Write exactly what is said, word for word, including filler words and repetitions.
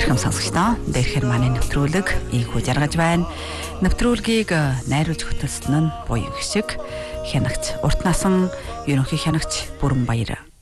Зархам сонсогчдоо дээрхээр манай нэвтрүүлэг ийхүү жаргаж байна. Нэвтрүүлгийг найруулж хөтөлсөн нь буян гişиг хянагч урт насан ерөнхий хянагч Бүрэн Баяр